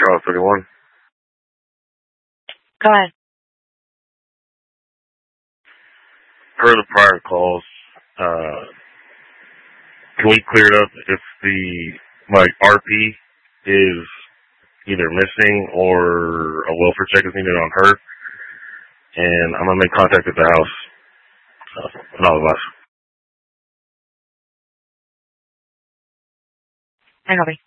Charles 31. Go ahead. Per the prior calls, can we clear it up if the, RP is either missing or a welfare check is needed on her? And I'm going to make contact at the house. And all of us. I know.